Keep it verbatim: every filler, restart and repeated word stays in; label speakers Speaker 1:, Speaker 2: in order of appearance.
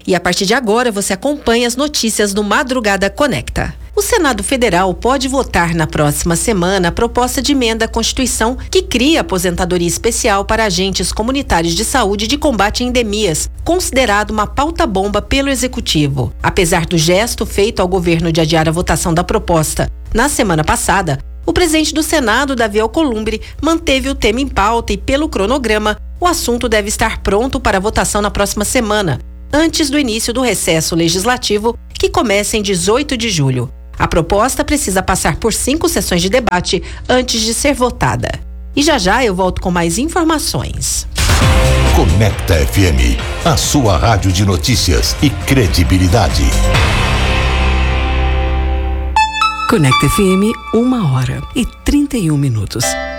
Speaker 1: E a partir de agora você acompanha as notícias no Madrugada Conecta. O Senado Federal pode votar na próxima semana a proposta de emenda à Constituição que cria aposentadoria especial para agentes comunitários de saúde de combate a endemias, considerado uma pauta-bomba pelo Executivo. Apesar do gesto feito ao governo de adiar a votação da proposta na semana passada, o presidente do Senado, Davi Alcolumbre, manteve o tema em pauta e, pelo cronograma, o assunto deve estar pronto para votação na próxima semana, antes do início do recesso legislativo, que começa em dezoito de julho. A proposta precisa passar por cinco sessões de debate antes de ser votada. E já já eu volto com mais informações.
Speaker 2: Conecta F M, a sua rádio de notícias e credibilidade.
Speaker 3: Conecta F M, uma hora e trinta e um minutos.